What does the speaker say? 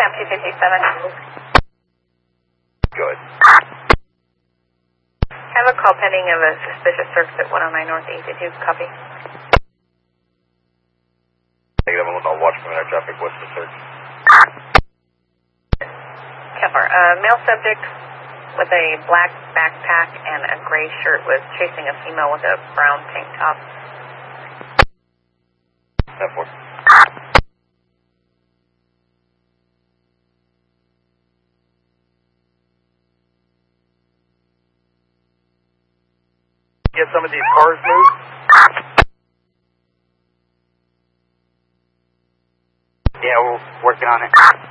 Cab 257. Good. Have a call pending of a suspicious search at 109 North 82. Copy. Negative, I'm on watch for traffic. What's the search? Kevlar. Male subject with a black backpack and a gray shirt was chasing a female with a brown tank top. 10-4. Get some of these cars moved? Yeah, we're working on it.